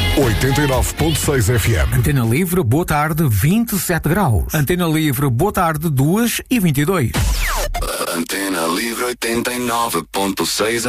89.6 FM. Antena Livre, boa tarde, 27 graus. Antena Livre, boa tarde, 2h22. Antena Livre 89.6